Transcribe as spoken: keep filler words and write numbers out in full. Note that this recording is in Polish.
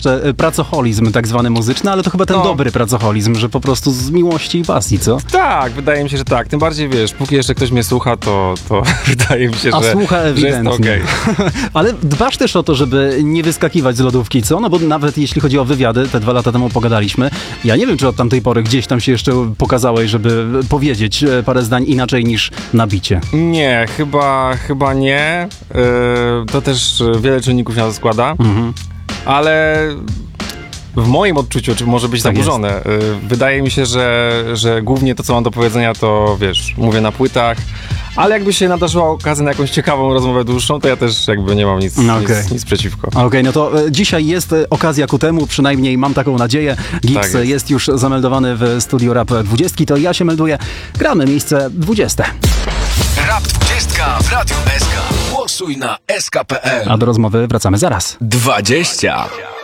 jeszcze pracoholizm tak zwany muzyczny, ale to chyba ten No. dobry pracoholizm, że po prostu z miłości i pasji, co? Tak, wydaje mi się, że tak. Tym bardziej, wiesz, póki jeszcze ktoś mnie słucha, to, to wydaje mi się, A że, słucha że jest ewidentnie. okej. Ale dbasz też o to, żeby nie wyskakiwać z lodówki, co? No bo nawet jeśli chodzi o wywiady, te dwa lata temu pogadaliśmy, ja nie wiem, czy od tamtej pory gdzieś tam się jeszcze pokazałeś, żeby powiedzieć e, parę zdań inaczej niż na bicie. Nie, chyba, chyba nie. Yy, to też wiele czynników się na to składa, Mhm. ale w moim odczuciu, czy może być Tak zaburzone, yy, wydaje mi się, że, że głównie to, co mam do powiedzenia, to wiesz, mówię na płytach, ale jakby się nadarzyła okazja na jakąś ciekawą rozmowę dłuższą, to ja też jakby nie mam nic, No okej. nic, nic przeciwko. Okej, no to e, dzisiaj jest e, okazja ku temu, przynajmniej mam taką nadzieję. Gigs Tak jest. jest. jest już zameldowany w Studio Rap dwadzieścia, to ja się melduję. Gramy miejsce dwudzieste. Rap dwadzieścia w Radiu S K. Głosuj na S K kropka P L. A do rozmowy wracamy zaraz. dwadzieścia.